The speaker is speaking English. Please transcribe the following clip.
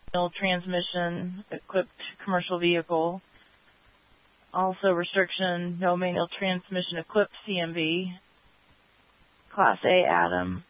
manual transmission equipped commercial vehicle. Also restriction, no manual transmission equipped CMV. Class A Atom.